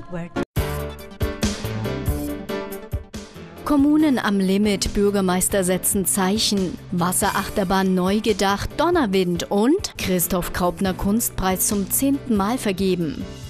where Kommunen am Limit, Bürgermeister setzen Zeichen, Wasserachterbahn neu gedacht, Donnerwind und Christoph Kraupner Kunstpreis zum 10. Mal vergeben.